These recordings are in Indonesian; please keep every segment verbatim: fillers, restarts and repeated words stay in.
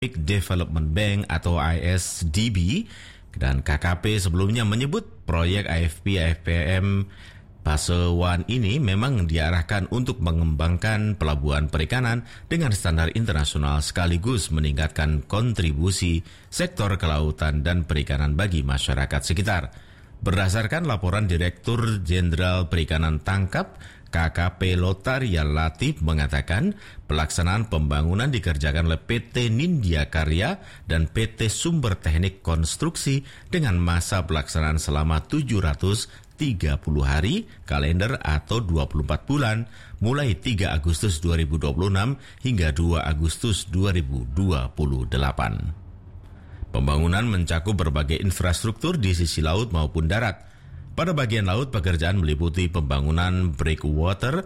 Development Bank atau I S D B dan K K P sebelumnya menyebut proyek A F P A F P M Pasewan ini memang diarahkan untuk mengembangkan pelabuhan perikanan dengan standar internasional sekaligus meningkatkan kontribusi sektor kelautan dan perikanan bagi masyarakat sekitar. Berdasarkan laporan Direktur Jenderal Perikanan Tangkap, K K P Lotaria Latif mengatakan pelaksanaan pembangunan dikerjakan oleh P T Nindya Karya dan P T Sumber Teknik Konstruksi dengan masa pelaksanaan selama tujuh ratus tiga puluh hari kalender atau dua puluh empat bulan mulai tiga Agustus dua ribu dua puluh enam hingga dua Agustus dua ribu dua puluh delapan. Pembangunan mencakup berbagai infrastruktur di sisi laut maupun darat. Pada bagian laut, pekerjaan meliputi pembangunan breakwater,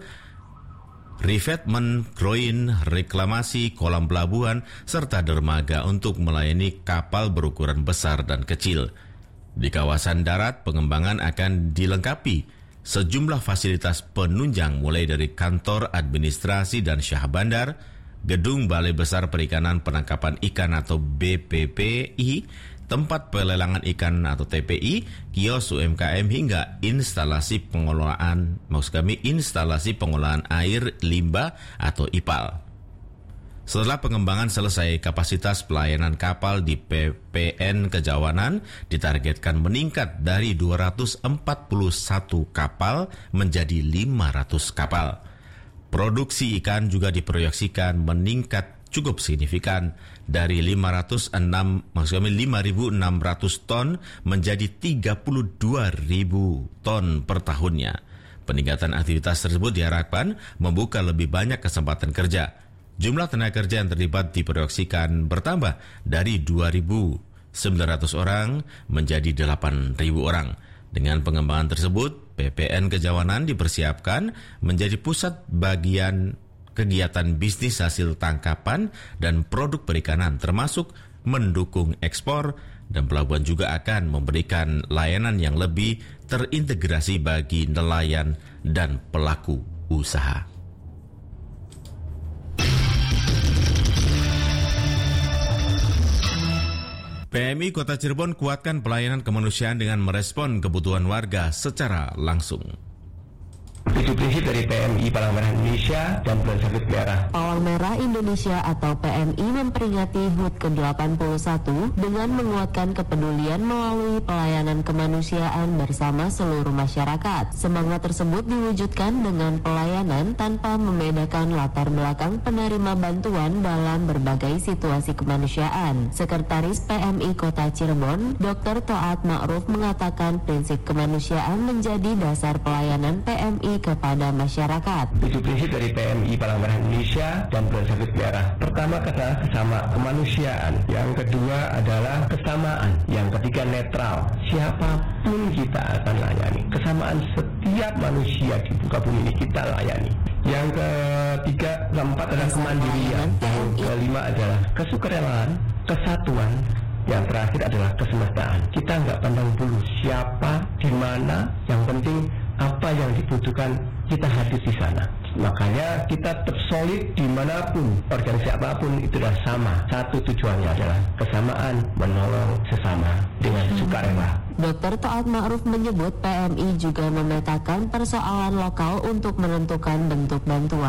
revetment, groin, reklamasi, kolam pelabuhan, serta dermaga untuk melayani kapal berukuran besar dan kecil. Di kawasan darat, pengembangan akan dilengkapi sejumlah fasilitas penunjang mulai dari kantor administrasi dan syah bandar, gedung Balai Besar Perikanan Penangkapan Ikan atau B P P I, tempat pelelangan ikan atau T P I, kios U M K M hingga instalasi pengolahan, maksud kami instalasi pengolahan air limbah atau I P A L. Setelah pengembangan selesai, kapasitas pelayanan kapal di P P N Kejawanan ditargetkan meningkat dari dua ratus empat puluh satu kapal menjadi lima ratus kapal. Produksi ikan juga diproyeksikan meningkat cukup signifikan dari lima ratus enam, maksudnya lima ribu enam ratus ton menjadi tiga puluh dua ribu ton per tahunnya. Peningkatan aktivitas tersebut diharapkan membuka lebih banyak kesempatan kerja. Jumlah tenaga kerja yang terlibat diproyeksikan bertambah dari dua ribu sembilan ratus orang menjadi delapan ribu orang. Dengan pengembangan tersebut, P P N Kejawanan dipersiapkan menjadi pusat bagian kegiatan bisnis hasil tangkapan dan produk perikanan termasuk mendukung ekspor, dan pelabuhan juga akan memberikan layanan yang lebih terintegrasi bagi nelayan dan pelaku usaha. P M I Kota Cirebon kuatkan pelayanan kemanusiaan dengan merespon kebutuhan warga secara langsung. Itu prinsip dari P M I Palang Merah Indonesia dan Bulan Sabit Merah. Palang Merah Indonesia atau P M I memperingati H U T ke delapan puluh satu dengan menguatkan kepedulian melalui pelayanan kemanusiaan bersama seluruh masyarakat. Semangat tersebut diwujudkan dengan pelayanan tanpa membedakan latar belakang penerima bantuan dalam berbagai situasi kemanusiaan. Sekretaris P M I Kota Cirebon, Doktor Toat Ma'ruf mengatakan prinsip kemanusiaan menjadi dasar pelayanan P M I kepada masyarakat. Itu prinsip dari P M I Palang Merah Indonesia dan Bulan Sabit Merah. Pertama adalah kesama kemanusiaan, yang kedua adalah kesamaan, yang ketiga netral. Siapapun kita akan layani. Kesamaan setiap manusia di muka bumi ini kita layani. Yang ketiga, keempat adalah kemandirian. Yang kelima adalah kesukarelaan, kesatuan. Yang terakhir adalah kesemestaan. Kita nggak pandang bulu siapa, di mana, yang penting apa yang dibutuhkan kita hadir di sana. Makanya kita tersolid dimanapun, organisasi apapun itu adalah sama. Satu tujuannya adalah kesamaan, menolong sesama dengan sukarela. Doktor Toat Ma'ruf menyebut P M I juga memetakan persoalan lokal untuk menentukan bentuk bantuan.